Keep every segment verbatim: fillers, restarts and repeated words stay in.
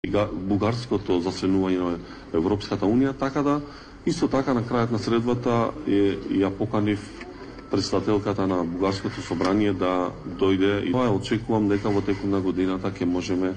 бугарското засленување на Европската унија, така да исто така на крајот на средбата е, ја поканив председателката на бугарското собрание да дојде и тоа очекувам дека во текот на годината ќе можеме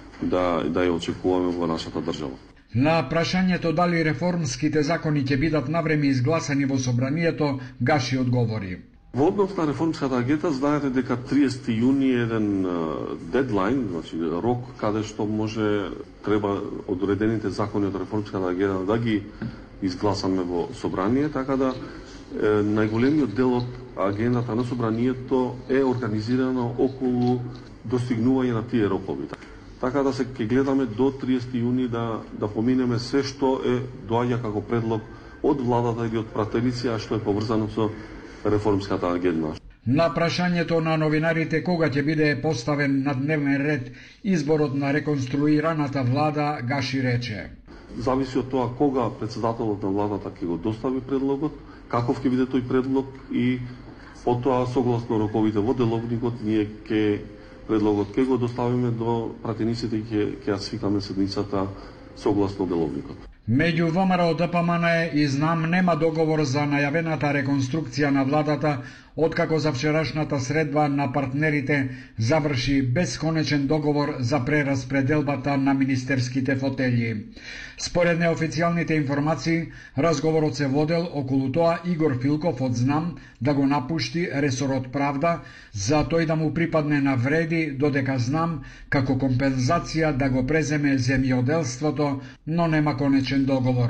да да ја очекуваме во нашата држава. На прашањето дали реформските закони ќе бидат навреме изгласани во собранието, Гаши одговори. Во однос на реформската агенда, знаете дека триесети јуни е еден дедлайн, значи рок каде што може треба одредените закони од реформската агенда да ги изгласаме во собрание, така да е, најголемиот дел од агендата на собранието е организирано околу достигнување на тие рокови. Така да се ќе гледаме до триесети јуни да да поминеме се што е доаѓа како предлог од владата или од пратеници, а што е поврзано со реформската агенда. На прашањето на новинарите кога ќе биде поставен на дневен ред изборот на реконструираната влада, Гаши рече: Зависи од тоа кога председателот на владата ќе го достави предлогот, каков ќе биде тој предлог и потоа согласно роковите во деловникот ние ќе предлогот ќе го доставиме до пратениците и ќе ќе ја свикаме седницата согласно деловникот. Меѓу ВМРО Д П М Н и Знам нема договор за најавената реконструкција на владата, откако за вчерашната средба на партнерите заврши бесконечен договор за прераспределбата на министерските фотели. Според неофицијалните информации, разговорот се водел околу тоа Игор Филков од Знам да го напушти ресорот правда, за тој да му припадне на вреди, додека Знам како компензација да го преземе земјоделството, но нема конечен договор.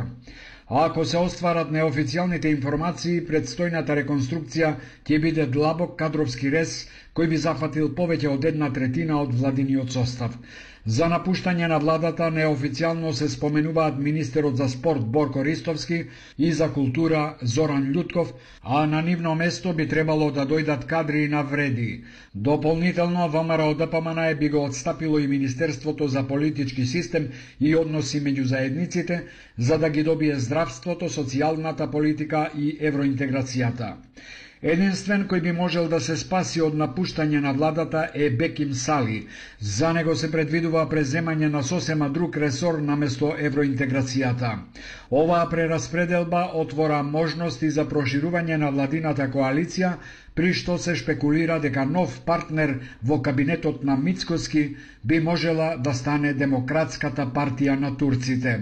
А ако се остварат неофицијалните информации, предстојната реконструкција ќе биде длабок кадровски рез кој би зафатил повеќе од една третина од владиниот состав. За напуштање на владата неофицијално се споменуваат министерот за спорт Борко Ристовски и за култура Зоран Љутков, а на нивно место би требало да дојдат кадри на вреди. Дополнително, ВМРО Д П М Н би го отстапило и Министерството за политички систем и односи меѓу заедниците, за да ги добие здравството, социјалната политика и евроинтеграцијата. Единствен кој би можел да се спаси од напуштање на владата е Беким Сали. За него се предвидува преземање на сосема друг ресор наместо евроинтеграцијата. Оваа прераспределба отвора можности за проширување на владината коалиција, при што се шпекулира дека нов партнер во кабинетот на Мицкоски би можела да стане Демократската партија на турците.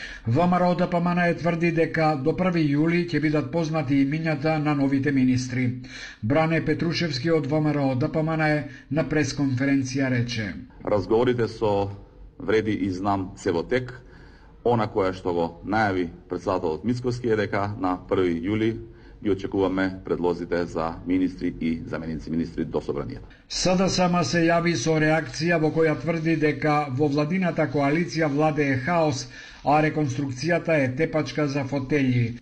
ВМРО Д П М Н тврди дека до први јули ќе бидат познати имињата на новите министри. Бране Петрушевски од ВМРО Д П М Н на пресконференција рече: Разговорите со Вреди и Знам се во тек. Она која што го најави председателот Мицкоски е дека на први јули и очекуваме предлозите за министри и заменици министри до собранието. С Д С М се јави со реакција во која тврди дека во владината коалиција владее хаос, а реконструкцијата е тепачка за фотели.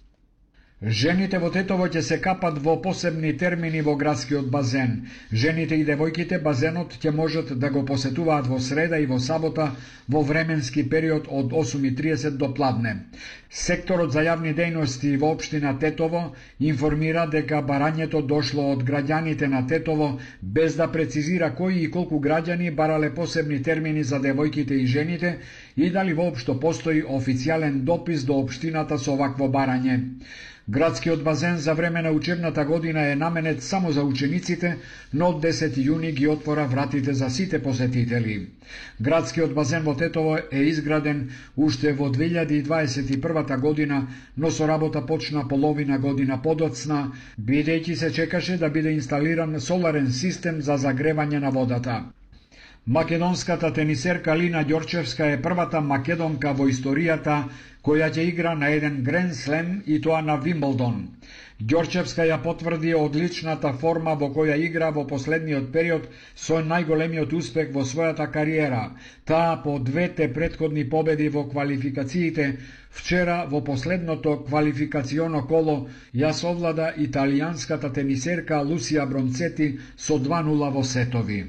Жените во Тетово ќе се капат во посебни термини во градскиот базен. Жените и девојките базенот ќе можат да го посетуваат во среда и во сабота во временски период од осум и триесет до пладне. Секторот за јавни дејности во општина Тетово информира дека барањето дошло од граѓаните на Тетово, без да прецизира кои и колку граѓани барале посебни термини за девојките и жените и дали воопшто постои официјален допис до општината со овакво барање. Градскиот базен за време на учебната година е наменет само за учениците, но од десети јуни ги отвора вратите за сите посетители. Градскиот базен во Тетово е изграден уште во две илјади и дваесет и прва година, но со работа почна половина година подоцна, бидејќи се чекаше да биде инсталиран соларен систем за загревање на водата. Македонската тенисерка Лина Ѓорчевска е првата македонка во историјата која ќе игра на еден Гранд Слем и тоа на Вимблдон. Ѓорчевска ја потврди одличната форма во која игра во последниот период со најголемиот успех во својата кариера. Таа по двете претходни победи во квалификациите, вчера во последното квалификационо коло ја совлада италијанската тенисерка Лусија Бронцети со два нула во сетови.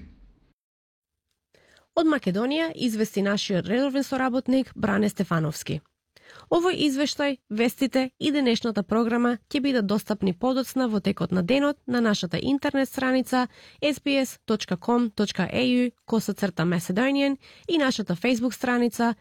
Од Македонија извести нашиот редовен соработник Бране Стефановски. Овој извештај, вестите и денешната програма ќе бидат достапни подоцна во текот на денот на нашата интернет страница ес би ес точка ком точка е ю косацрта Macedonian и нашата Facebook страница